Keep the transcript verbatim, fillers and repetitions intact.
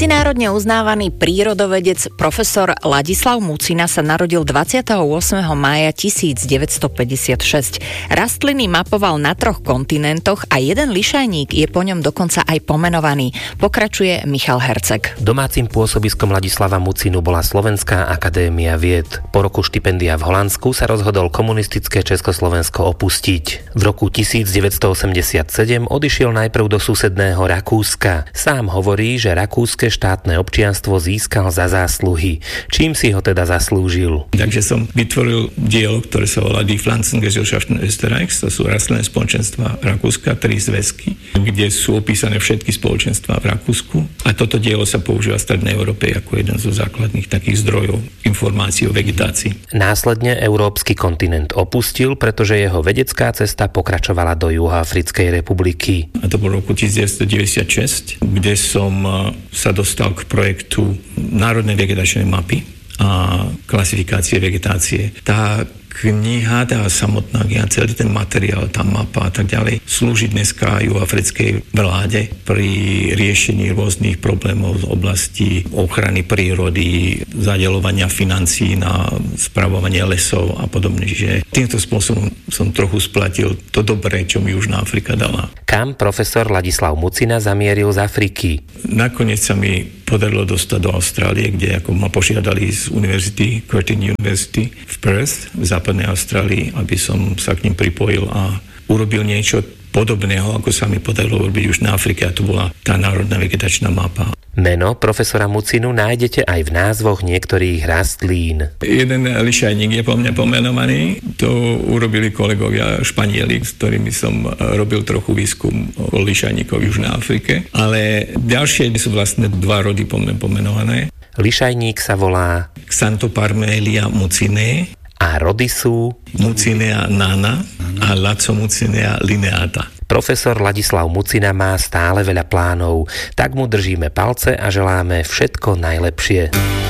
Medzinárodne uznávaný prírodovedec profesor Ladislav Mucina sa narodil dvadsiateho ôsmeho mája tisícdeväťstopäťdesiatšesť. Rastliny mapoval na troch kontinentoch a jeden lišajník je po ňom dokonca aj pomenovaný. Pokračuje Michal Herceg. Domácim pôsobiskom Ladislava Mucinu bola Slovenská akadémia vied. Po roku štipendia v Holandsku sa rozhodol komunistické Československo opustiť. V roku tisícdeväťstoosemdesiatsedem odišiel najprv do susedného Rakúska. Sám hovorí, že rakúske štátne občianstvo získal za zásluhy. Čím si ho teda zaslúžil? Takže som vytvoril dielo, ktoré sa volá Die Pflanzengesellschaften Österreichs, to sú rastlinné spoločenstva Rakúska, tri zväzky, kde sú opísané všetky spoločenstvá v Rakúsku. A toto dielo sa používa v Strednej Európe ako jeden zo základných takých zdrojov informácií o vegetácii. Následne európsky kontinent opustil, pretože jeho vedecká cesta pokračovala do Juhoafrickej republiky. A to bol roku devätnásťstodeväťdesiatšesť, kde som sa dostal k projektu Národnej vegetačnej mapy a klasifikácie vegetácie. Tá kniha, tá samotná kniha, celý ten materiál, tá mapa a tak ďalej, slúži dneska juhoafrickej vláde pri riešení rôznych problémov z oblasti ochrany prírody, zadeľovania financií na spravovanie lesov a podobne. Čiže týmto spôsobom som trochu splatil to dobré, čo mi Južná Afrika dala. Kam profesor Ladislav Mucina zamieril z Afriky? Nakoniec sa mi podarilo dostať do Austrálie, kde ako ma požiadali z univerzity, Curtin University v Perth, v západnej Austrálii, aby som sa k ním pripojil a urobil niečo podobného, ako sa mi podarilo urobiť už na Afrike, a to bola tá národná vegetačná mapa. Meno profesora Mucinu nájdete aj v názvoch niektorých rastlín. Jeden lišajník je po mne pomenovaný, to urobili kolegovia Španieli, s ktorými som robil trochu výskum o lišajníkoch v Južnej Afrike, ale ďalšie sú vlastne dva rody po mne pomenované. Lišajník sa volá Xanthoparmelia mucinae a rody sú Mucinea nana a Lazomucinea lineata. Profesor Ladislav Mucina má stále veľa plánov, tak mu držíme palce a želáme všetko najlepšie.